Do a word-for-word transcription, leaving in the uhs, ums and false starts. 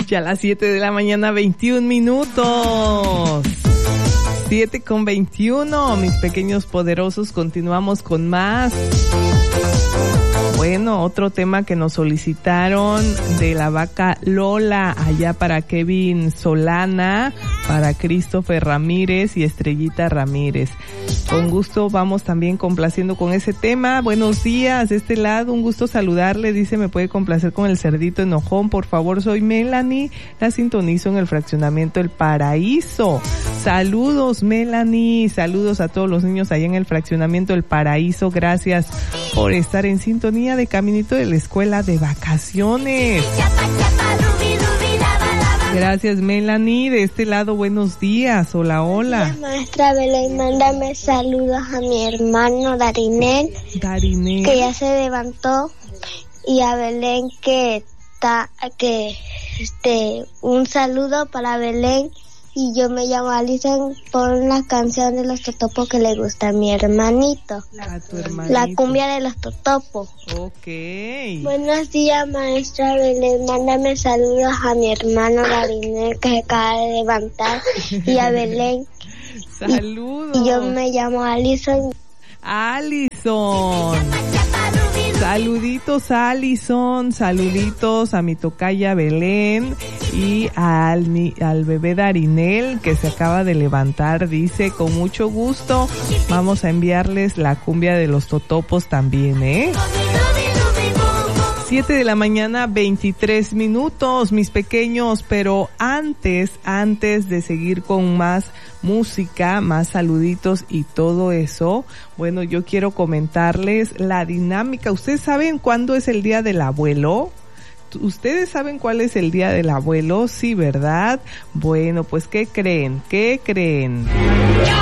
Ya a las siete de la mañana, veintiún minutos. siete con veintiuno, mis pequeños poderosos, continuamos con más. Bueno, otro tema que nos solicitaron de la vaca Lola, allá para Kevin Solana, para Christopher Ramírez y Estrellita Ramírez. Con gusto vamos también complaciendo con ese tema. Buenos días, de este lado, un gusto saludarle. Dice, me puede complacer con el cerdito enojón, por favor. Soy Melanie, la sintonizo en el fraccionamiento El Paraíso. Saludos, Melanie, saludos a todos los niños allá en el fraccionamiento El Paraíso. Gracias por estar en sintonía de caminito de la escuela de vacaciones. Gracias, Melanie. De este lado, buenos días. Hola, hola. La maestra Belén, mándame saludos a mi hermano Darinel, Darinel, que ya se levantó, y a Belén que está, que este, un saludo para Belén. Y yo me llamo Alison, por la canción de los totopos que le gusta a mi hermanito. A tu hermanito. La cumbia de los totopos. Ok. Buenos días, maestra Belén. Mándame saludos a mi hermano Darinel, que se acaba de levantar, y a Belén. Saludos. Y, y yo me llamo Alison. Alison. Saluditos a Alison, saluditos a mi tocaya Belén y al, mi, al bebé Darinel, que se acaba de levantar. Dice, con mucho gusto vamos a enviarles la cumbia de los totopos también, ¿eh? siete de la mañana, veintitrés minutos, mis pequeños, pero antes, antes de seguir con más música, más saluditos y todo eso, bueno, yo quiero comentarles la dinámica. ¿Ustedes saben cuándo es el Día del Abuelo? ¿Ustedes saben cuál es el Día del Abuelo? Sí, ¿verdad? Bueno, pues, ¿qué creen? ¿Qué creen?